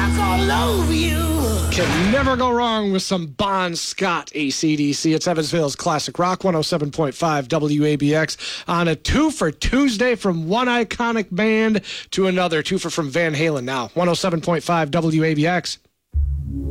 Can never go wrong with some Bon Scott AC/DC. It's Evansville's Classic Rock 107.5 WABX on a two for Tuesday from one iconic band to another. Two for from Van Halen now. 107.5 WABX.